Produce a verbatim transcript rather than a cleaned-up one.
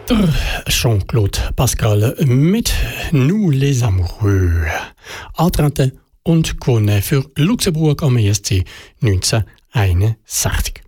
Der Jean-Claude Pascal mit Nous les Amoureux. Antreten und gewonnen für Luxemburg am E S C neunzehnhunderteinundsechzig.